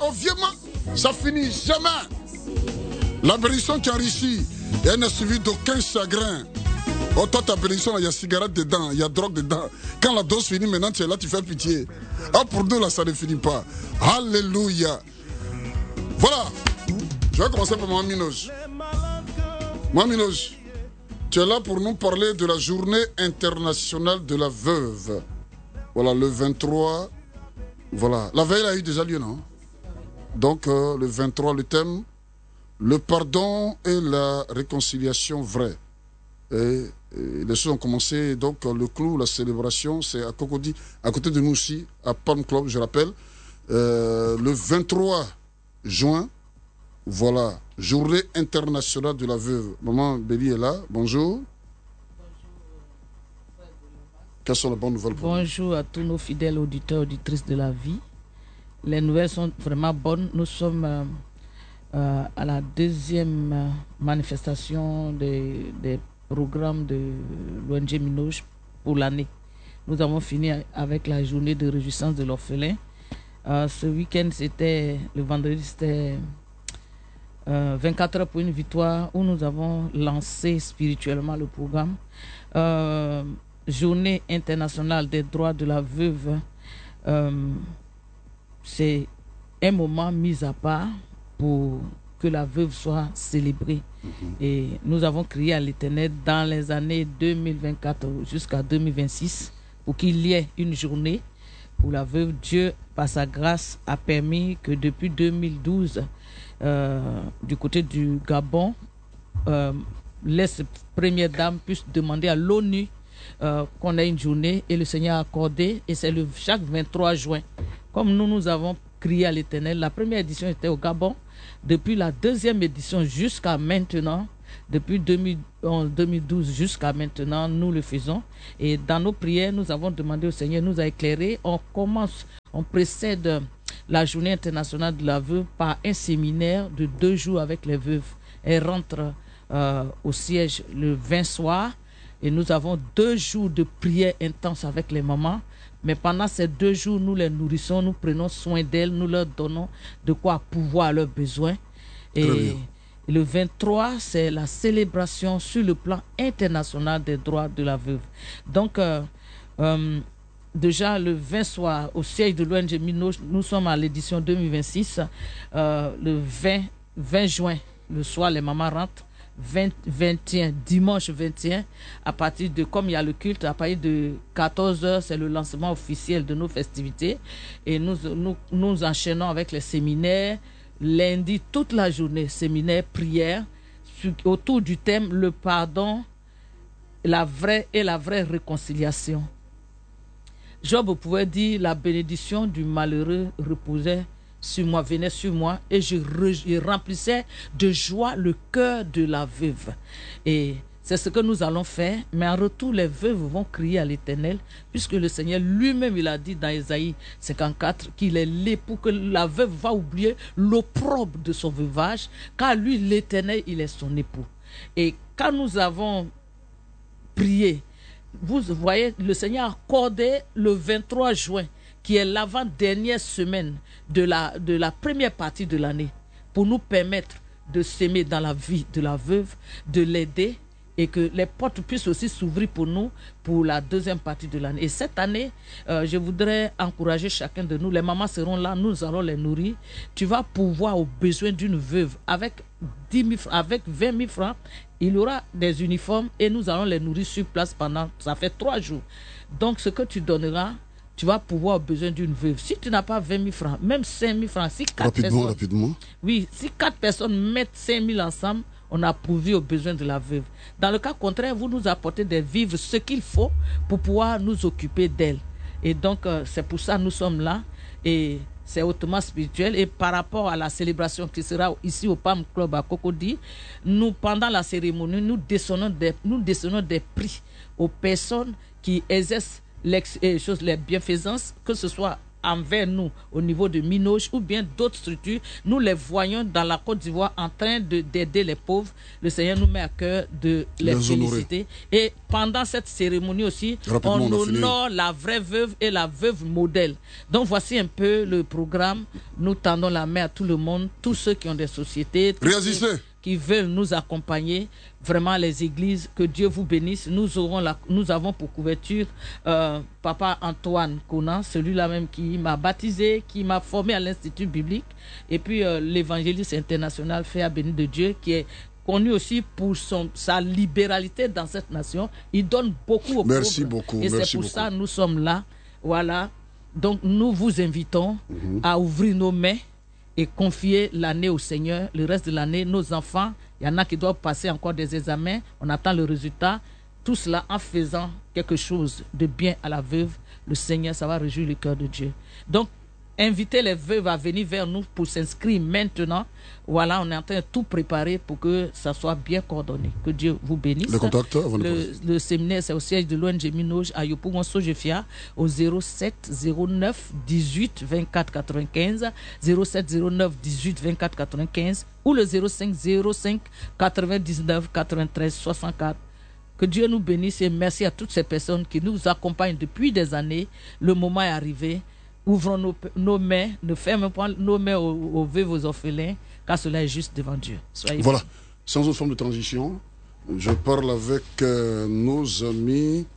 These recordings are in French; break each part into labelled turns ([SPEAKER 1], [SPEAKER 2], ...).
[SPEAKER 1] oh viens-moi, ça finit jamais. La bénédiction qui enrichit, et elle n'est suivie d'aucun chagrin. Oh, toi, ta bénédiction, il y a cigarette dedans, il y a drogue dedans. Quand la dose finit, maintenant, tu es là, tu fais pitié. Ah, pour nous, là, ça ne finit pas. Alléluia. Voilà. Je vais commencer par Mme Minoj. Mme Minoj, tu es là pour nous parler de la journée internationale de la veuve. Voilà, le 23. Voilà. La veille a eu déjà lieu, non? Donc, le 23, le thème, le pardon et la réconciliation vraie. Et les choses ont commencé, donc le clou, la célébration, c'est à Cocody, à côté de nous aussi, à Palm Club, je rappelle, le 23 juin, voilà, journée internationale de la veuve. Maman Béli est là, bonjour. Quelles sont les bonnes nouvelles pour
[SPEAKER 2] Bonjour à tous nos fidèles auditeurs, auditrices de la vie. Les nouvelles sont vraiment bonnes. Nous sommes à la deuxième manifestation des programme de l'ONG Minoj pour l'année. Nous avons fini avec la journée de réjouissance de l'orphelin. Ce week-end, le vendredi, c'était 24 heures pour une victoire, où nous avons lancé spirituellement le programme. Journée internationale des droits de la veuve. C'est un moment mis à part pour que la veuve soit célébrée. Et nous avons crié à l'Éternel dans les années 2024 jusqu'à 2026 pour qu'il y ait une journée pour la veuve. Dieu, par sa grâce, a permis que depuis 2012, du côté du Gabon, les premières dames puissent demander à l'ONU qu'on ait une journée, et le Seigneur a accordé, et c'est chaque 23 juin. Comme nous avons crié à l'Éternel, la première édition était au Gabon. Depuis la deuxième édition jusqu'à maintenant, depuis 2012 jusqu'à maintenant, nous le faisons. Et dans nos prières, nous avons demandé au Seigneur, nous a éclairé. On précède la journée internationale de la veuve par un séminaire de 2 jours avec les veuves. Elles rentrent au siège le 20 soir, et nous avons 2 jours de prière intense avec les mamans. Mais pendant ces 2 jours, nous les nourrissons, nous prenons soin d'elles, nous leur donnons de quoi pouvoir à leurs besoins. Et le 23, c'est la célébration sur le plan international des droits de la veuve. Donc, déjà le 20 soir, au siège de l'ONG Minoj, nous sommes à l'édition 2026. Le 20 juin, le soir, les mamans rentrent. 21, dimanche 21, à partir de, comme il y a le culte, à partir de 14h, c'est le lancement officiel de nos festivités. Et nous enchaînons avec les séminaires. Lundi, toute la journée, séminaire, prière, autour du thème le pardon, la vraie réconciliation. Job pouvait dire, la bénédiction du malheureux reposait sur moi, venait sur moi, et je remplissais de joie le cœur de la veuve. Et c'est ce que nous allons faire, mais en retour, les veuves vont crier à l'Éternel, puisque le Seigneur lui-même, il a dit dans Ésaïe 54 qu'il est l'époux, que la veuve va oublier l'opprobre de son veuvage, car lui, l'Éternel, il est son époux. Et quand nous avons prié, vous voyez, le Seigneur a accordé le 23 juin, qui est l'avant-dernière semaine de la première partie de l'année, pour nous permettre de s'aimer dans la vie de la veuve, de l'aider, et que les portes puissent aussi s'ouvrir pour nous pour la deuxième partie de l'année. Et cette année, je voudrais encourager chacun de nous. Les mamans seront là, nous allons les nourrir. Tu vas pouvoir, aux besoins d'une veuve, avec 10 000, avec 20 000 francs, il y aura des uniformes, et nous allons les nourrir sur place pendant, ça fait 3 jours. Donc ce que tu donneras, tu vas pouvoir avoir besoin d'une veuve. Si tu n'as pas 20 000 francs, même 5 000 francs, si 4
[SPEAKER 1] rapidement.
[SPEAKER 2] Oui, si 4 personnes mettent 5 000 ensemble, on a pourvu aux besoins de la veuve. Dans le cas contraire, vous nous apportez des vivres, ce qu'il faut pour pouvoir nous occuper d'elle. Et donc, c'est pour ça que nous sommes là. Et c'est hautement spirituel. Et par rapport à la célébration qui sera ici au Palm Club à Cocody, nous, pendant la cérémonie, nous décernons des prix aux personnes qui exercent les bienfaisances, que ce soit envers nous au niveau de Minoche ou bien d'autres structures, nous les voyons dans la Côte d'Ivoire en train d'aider les pauvres. Le Seigneur nous met à cœur de les féliciter. Et pendant cette cérémonie aussi, on honore la vraie veuve et la veuve modèle. Donc voici un peu le programme. Nous tendons la main à tout le monde, tous ceux qui ont des sociétés, qui veulent nous accompagner, vraiment les églises, que Dieu vous bénisse. Nous avons pour couverture Papa Antoine Conan, celui-là même qui m'a baptisé, qui m'a formé à l'Institut biblique, et puis l'évangéliste international Féa Béni de Dieu, qui est connu aussi pour sa libéralité dans cette nation. Il donne beaucoup aux pauvres.
[SPEAKER 1] Merci beaucoup.
[SPEAKER 2] Et c'est pour ça que nous sommes là. Voilà. Donc nous vous invitons à ouvrir nos mains et confier l'année au Seigneur. Le reste de l'année, nos enfants, il y en a qui doivent passer encore des examens. On attend le résultat. Tout cela en faisant quelque chose de bien à la veuve. Le Seigneur, ça va réjouir le cœur de Dieu. Donc, invitez les veuves à venir vers nous pour s'inscrire maintenant. Voilà, on est en train de tout préparer pour que ça soit bien coordonné. Que Dieu vous bénisse.
[SPEAKER 1] Le contact,
[SPEAKER 2] le séminaire, c'est au siège de l'ONG Minoche à Yopougon Sojefia au 07 09 18 24 95, 07 09 18 24 95 ou le 05 05 99 93 64. Que Dieu nous bénisse et merci à toutes ces personnes qui nous accompagnent depuis des années. Le moment est arrivé. Ouvrons nos mains, ne fermons pas nos mains aux veuves, aux orphelins, car cela est juste devant Dieu.
[SPEAKER 1] Voilà, sans autre forme de transition, je parle avec nos amis,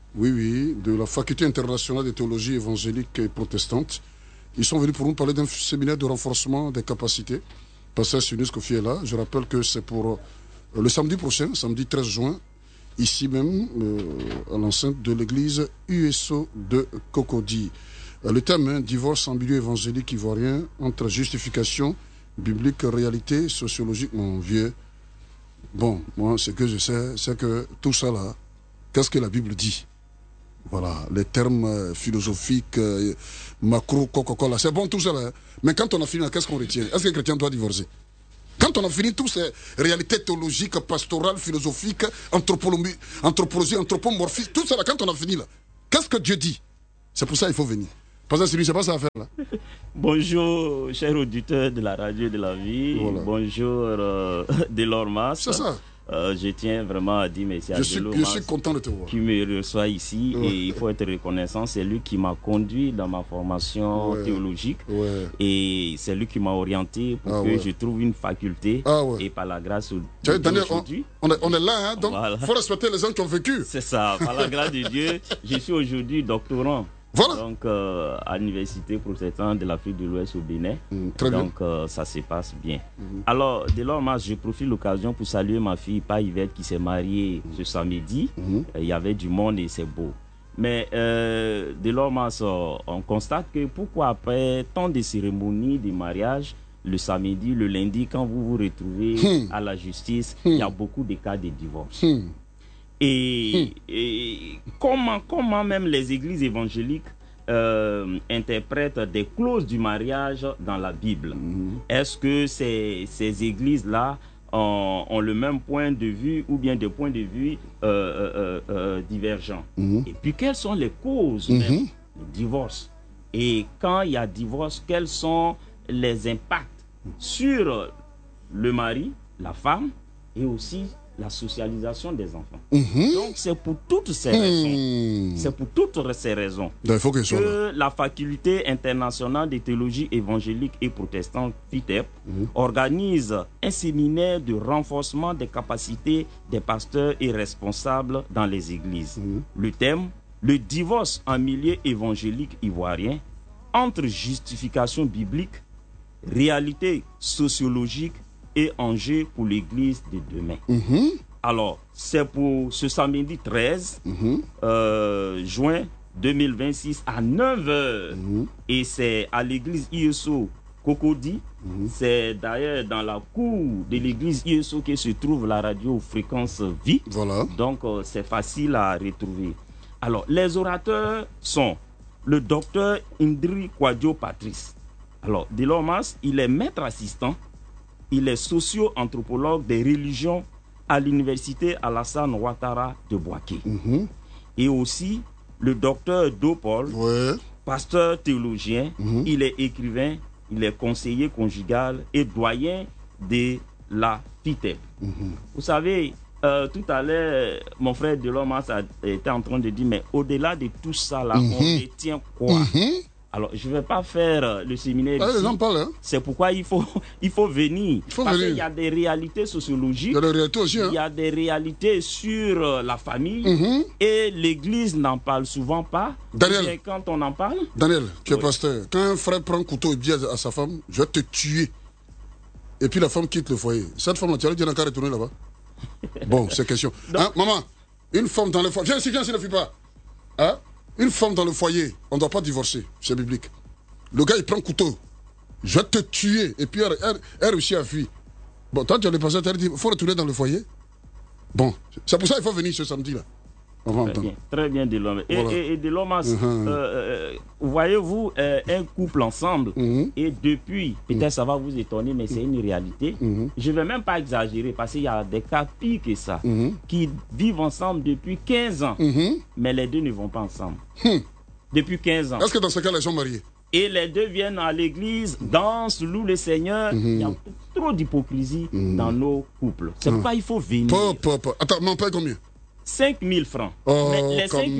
[SPEAKER 1] de la Faculté internationale de théologie évangélique et protestante. Ils sont venus pour nous parler d'un séminaire de renforcement des capacités. Pasteur Sinus Kofi est là. Je rappelle que c'est pour le samedi prochain, samedi 13 juin, ici même, à l'enceinte de l'église USO de Cocody. Le thème, divorce en milieu évangélique ivoirien entre justification biblique, réalité sociologique. Mon vieux, bon, moi, ce que je sais, c'est que tout ça là, qu'est-ce que la Bible dit? Voilà, les termes philosophiques, macro, coca-cola, c'est bon tout ça là. Mais quand on a fini, qu'est-ce qu'on retient? Est-ce que le chrétien doit divorcer? Quand on a fini toutes ces réalités théologiques, pastorales, philosophiques, anthropologie, anthropomorphisme, tout ça là, quand on a fini là, qu'est-ce que Dieu dit? C'est pour ça qu'il faut venir. Parce que c'est pas ça à faire là.
[SPEAKER 3] Bonjour, chers auditeurs de la radio de la vie. Voilà. Bonjour, Delormas.
[SPEAKER 1] C'est ça.
[SPEAKER 3] Je tiens vraiment à dire merci à Delormas.
[SPEAKER 1] Je suis content de te voir.
[SPEAKER 3] Qui me reçoit ici et il faut être reconnaissant. C'est lui qui m'a conduit dans ma formation théologique et c'est lui qui m'a orienté pour que je trouve une faculté et par la grâce de Dieu aujourd'hui.
[SPEAKER 1] On est là, hein, donc il faut respecter les gens qui ont vécu.
[SPEAKER 3] C'est ça, par la grâce de Dieu, je suis aujourd'hui doctorant.
[SPEAKER 1] Voilà.
[SPEAKER 3] Donc, à l'université protestante de l'Afrique de l'Ouest au Bénin. Donc, ça se passe bien. Alors, dès lors, moi, je profite de l'occasion pour saluer ma fille, Yvette, qui s'est mariée ce samedi. Il y avait du monde et c'est beau. Mais, dès lors, moi, on constate que pourquoi après tant de cérémonies de mariage, le samedi, le lundi, quand vous vous retrouvez à la justice, il y a beaucoup de cas de divorce. Et comment même les églises évangéliques interprètent des clauses du mariage dans la Bible? Est-ce que ces églises-là ont le même point de vue ou bien des points de vue divergents? Et puis, quelles sont les causes même du divorce? Et quand il y a divorce, quels sont les impacts sur le mari, la femme et aussi la socialisation des enfants? Donc c'est pour toutes ces raisons, que la Faculté internationale de théologie évangélique et protestante FITEP organise un séminaire de renforcement des capacités des pasteurs et responsables dans les églises. Le thème, le divorce en milieu évangélique ivoirien entre justification biblique, réalité sociologique et enjeux pour l'église de demain. Alors, c'est pour ce samedi 13 juin 2026 à 9h. Et c'est à l'église ISO Cocody. C'est d'ailleurs dans la cour de l'église ISO que se trouve la radio Fréquence Vie.
[SPEAKER 1] Voilà.
[SPEAKER 3] Donc, c'est facile à retrouver. Alors, les orateurs sont le docteur Indri Kwadjo Patrice. Alors, Delormas, il est maître assistant. Il est socio-anthropologue des religions à l'université Alassane Ouattara de Bouaké. Et aussi le docteur Dopol, pasteur théologien, il est écrivain, il est conseiller conjugal et doyen de la FITEP. Vous savez, tout à l'heure, mon frère Delorme était en train de dire, mais au-delà de tout ça, là, on détient quoi? Alors, je ne vais pas faire le séminaire ici. C'est pourquoi il faut venir. Parce qu'il y a des réalités sociologiques. Il y a des réalités aussi. Il y a des réalités sur la famille. Et l'Église n'en parle souvent pas.
[SPEAKER 1] Daniel,
[SPEAKER 3] quand on en parle.
[SPEAKER 1] Daniel, tu es pasteur. Quand un frère prend un couteau et dit à sa femme, je vais te tuer. Et puis la femme quitte le foyer. Cette femme-là, tu as dit qu'elle a retourné là-bas? Bon, c'est question. Hein, maman, une femme dans le foyer. Viens ici, ne fuis pas. Hein? Une femme dans le foyer, on ne doit pas divorcer, c'est biblique. Le gars, il prend un couteau, je vais te tuer, et puis elle réussit à fuir. Bon, toi, tu as le pasteur, tu as dit, il faut retourner dans le foyer. Bon, c'est pour ça qu'il faut venir ce samedi-là. On va entendre.
[SPEAKER 3] Très bien, Delorme. Et Delorme, voyez-vous, un couple ensemble, et depuis, peut-être ça va vous étonner, mais c'est une réalité. Je ne vais même pas exagérer, parce qu'il y a des cas pires que ça, qui vivent ensemble depuis 15 ans, mais les deux ne vont pas ensemble. Depuis 15 ans.
[SPEAKER 1] Est-ce que dans ce cas, les gens mariés?
[SPEAKER 3] Et les deux viennent à l'église, dansent, louent le Seigneur. Il y a trop d'hypocrisie dans nos couples. C'est pourquoi il faut venir.
[SPEAKER 1] Attends, mais on paye combien?
[SPEAKER 3] 5 000 francs.
[SPEAKER 1] Oh,
[SPEAKER 3] mais les 5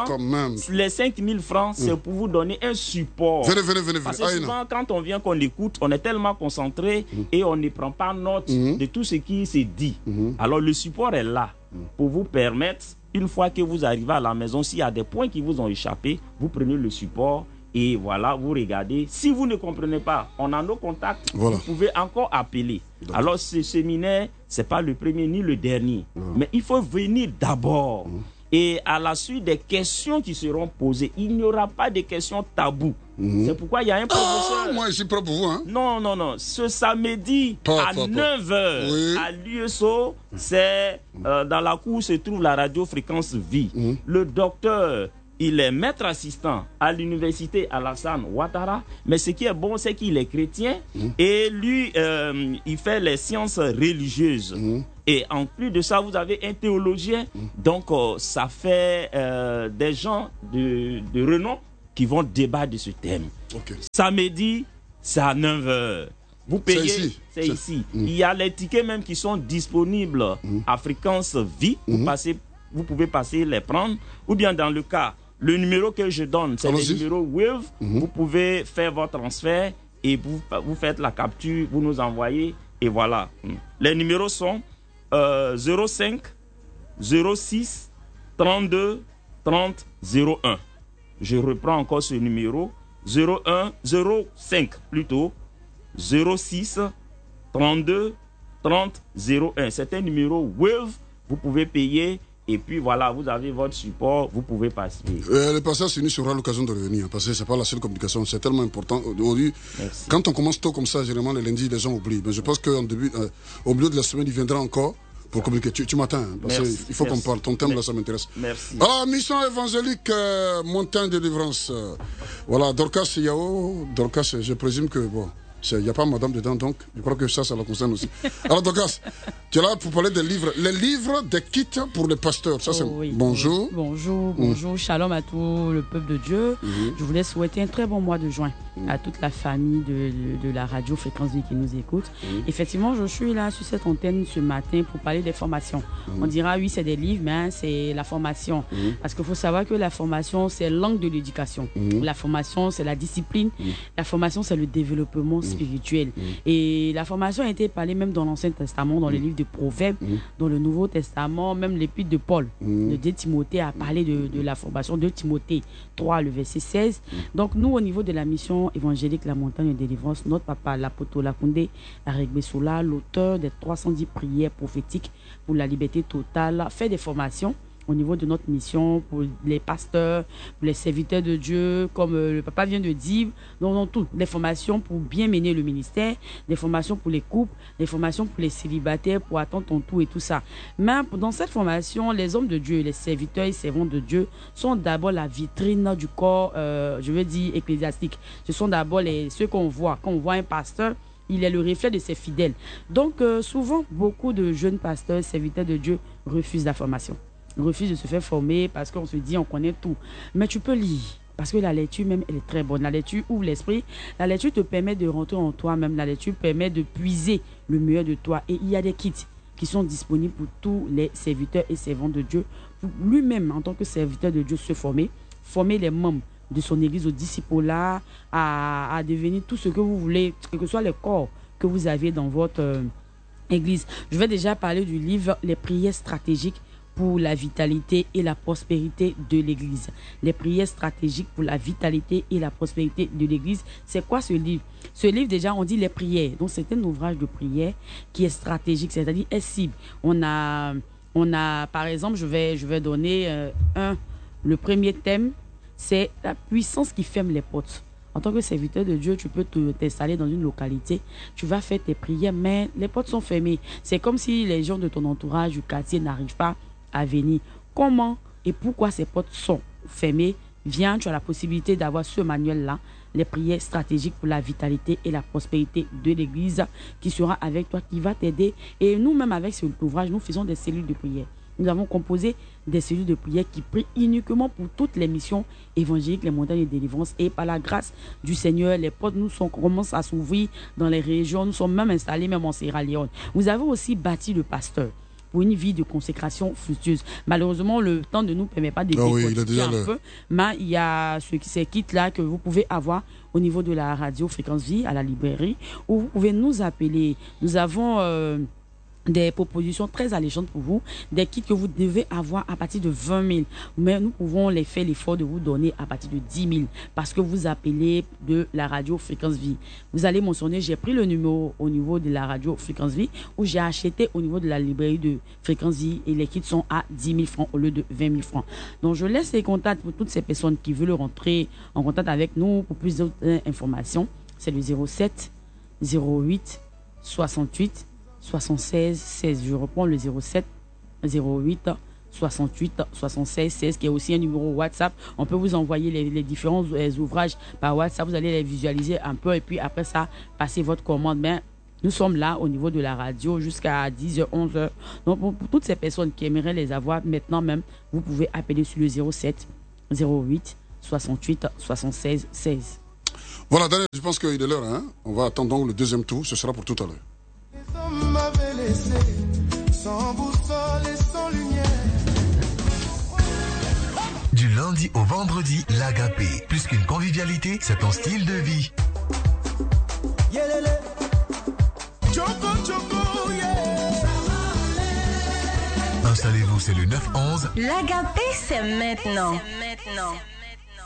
[SPEAKER 3] 000 francs, c'est pour vous donner un support.
[SPEAKER 1] Venez.
[SPEAKER 3] Parce que souvent, quand on vient, qu'on écoute, on est tellement concentré et on ne prend pas note de tout ce qui se dit. Alors, le support est là pour vous permettre, une fois que vous arrivez à la maison, s'il y a des points qui vous ont échappé, vous prenez le support. Et voilà, vous regardez. Si vous ne comprenez pas, on a nos contacts. Voilà. Vous pouvez encore appeler. Alors, ce séminaire, ce n'est pas le premier ni le dernier. Mais il faut venir d'abord. Et à la suite des questions qui seront posées, il n'y aura pas de questions taboues. C'est pourquoi il y a un professeur.
[SPEAKER 1] Moi, je suis prêt pour vous. Hein?
[SPEAKER 3] Non. Ce samedi, à 9h, à l'USO, c'est dans la cour où se trouve la radio Fréquence Vie. Le docteur. Il est maître assistant à l'université Alassane Ouattara, mais ce qui est bon, c'est qu'il est chrétien et lui, il fait les sciences religieuses. Et en plus de ça, vous avez un théologien, donc ça fait des gens de renom qui vont débattre de ce thème. Samedi, c'est à 9h. Vous payez, c'est ici. Il y a les tickets même qui sont disponibles à Fréquence Vie. Vous pouvez passer les prendre, ou bien dans le cas, le numéro que je donne, c'est le numéro Wave. Vous pouvez faire votre transfert et vous faites la capture, vous nous envoyez et voilà. Les numéros sont 05 06 32 30 01. Je reprends encore ce numéro 05 plutôt 06 32 30 01. C'est un numéro Wave. Vous pouvez payer. Et puis voilà, vous avez votre support, vous pouvez participer.
[SPEAKER 1] Le pasteur Sini sera l'occasion de revenir, parce que ce n'est pas la seule communication, c'est tellement important. Quand on commence tôt comme ça, généralement les lundis, les gens oublient. Mais je pense qu'au milieu de la semaine, il viendra encore pour communiquer. Tu m'attends, parce qu'il faut qu'on parle. Ton thème là, ça m'intéresse.
[SPEAKER 3] Merci.
[SPEAKER 1] Alors, mission évangélique, montagne de délivrance. Voilà, Dorcas Yao. Dorcas, je présume que, bon, il n'y a pas madame dedans, donc je crois que ça la concerne aussi. Alors, Dorcas, tu es là pour parler des livres. Les livres des kits pour les pasteurs. Ça, c'est... Bonjour.
[SPEAKER 4] Bonjour. Shalom à tout le peuple de Dieu. Je voulais souhaiter un très bon mois de juin à toute la famille de la radio Fréquence Vie qui nous écoute. Effectivement, je suis là sur cette antenne ce matin pour parler des formations. On dira, oui, c'est des livres, mais c'est la formation. Parce qu'il faut savoir que la formation, c'est l'angle de l'éducation. La formation, c'est la discipline. La formation, c'est le développement spirituel. Et la formation a été parlée même dans l'Ancien Testament, dans les livres de Proverbes, dans le Nouveau Testament, même l'épître de Paul, de 2 Timothée a parlé de la formation de Timothée 3, le verset 16. Donc nous, au niveau de la mission évangélique La Montagne de Délivrance, notre papa Lapoto Lakoundé Aregbesola, l'auteur des 310 prières prophétiques pour la liberté totale, fait des formations au niveau de notre mission pour les pasteurs, pour les serviteurs de Dieu, comme le papa vient de dire, donc toutes les formations pour bien mener le ministère, des formations pour les couples, des formations pour les célibataires, pour attendre ton tour et tout ça. Mais dans cette formation, les hommes de Dieu, les serviteurs et servants de Dieu sont d'abord la vitrine du corps, je veux dire ecclésiastique. Ce sont d'abord ceux qu'on voit. Quand on voit un pasteur, il est le reflet de ses fidèles. Donc souvent, beaucoup de jeunes pasteurs, serviteurs de Dieu refusent la formation. Refuse de se faire former parce qu'on se dit on connaît tout. Mais tu peux lire, Parce que la lecture même, elle est très bonne. La lecture ouvre l'esprit. La lecture te permet de rentrer en toi-même. La lecture permet de puiser le meilleur de toi. Et il y a des kits qui sont disponibles pour tous les serviteurs et servantes de Dieu. Pour lui-même, en tant que serviteur de Dieu, se former les membres de son église au disciple-là, à devenir tout ce que vous voulez, quel que soit le corps que vous avez dans votre église. Je vais déjà parler du livre Les prières stratégiques pour la vitalité et la prospérité de l'église. Les prières stratégiques pour la vitalité et la prospérité de l'église. C'est quoi ce livre? Ce livre, déjà, on dit les prières. Donc, c'est un ouvrage de prière qui est stratégique, c'est-à-dire est cible. On a, par exemple, je vais donner le premier thème, c'est la puissance qui ferme les portes. En tant que serviteur de Dieu, tu peux t'installer dans une localité, tu vas faire tes prières, mais les portes sont fermées. C'est comme si les gens de ton entourage, du quartier, n'arrivent pas à venir. Comment et pourquoi ces portes sont fermées? Viens, tu as la possibilité d'avoir ce manuel-là, les prières stratégiques pour la vitalité et la prospérité de l'Église, qui sera avec toi, qui va t'aider. Et nous-mêmes, avec cet ouvrage, nous faisons des cellules de prière. Nous avons composé des cellules de prière qui prient uniquement pour toutes les missions évangéliques, les montagnes de délivrance. Et par la grâce du Seigneur, les portes commencent à s'ouvrir dans les régions. Nous sommes même installés même en Sierra Leone. Vous avez aussi bâti le pasteur pour une vie de consécration fructueuse. Malheureusement, le temps ne nous permet pas de décortiquer un peu, mais il y a ces kits-là que vous pouvez avoir au niveau de la radio Fréquence Vie à la librairie, où vous pouvez nous appeler. Nous avons des propositions très alléchantes pour vous, des kits que vous devez avoir à partir de 20 000. Mais nous pouvons les faire l'effort de vous donner à partir de 10 000 parce que vous appelez de la radio Fréquence Vie. Vous allez mentionner, j'ai pris le numéro au niveau de la radio Fréquence Vie ou j'ai acheté au niveau de la librairie de Fréquence Vie et les kits sont à 10 000 francs au lieu de 20 000 francs. Donc je laisse les contacts pour toutes ces personnes qui veulent rentrer en contact avec nous pour plus d'informations. C'est le 07 08 68 76 16. Je reprends le 07 08 68 76 16 qui est aussi un numéro WhatsApp. On peut vous envoyer les différents ouvrages par WhatsApp. Vous allez les visualiser un peu et puis après ça, passez votre commande. Mais nous sommes là au niveau de la radio jusqu'à 10h, 11h. Donc pour toutes ces personnes qui aimeraient les avoir maintenant même, vous pouvez appeler sur le 07 08 68 76 16.
[SPEAKER 1] Voilà, Daniel, je pense qu'il est l'heure. Hein? On va attendre donc le deuxième tour. Ce sera pour tout à l'heure.
[SPEAKER 5] Sans boussole et sans lumière.
[SPEAKER 6] Du lundi au vendredi, l'Agapé. Plus qu'une convivialité, c'est ton style de vie. Installez-vous, c'est le 9-11.
[SPEAKER 7] L'Agapé, c'est maintenant.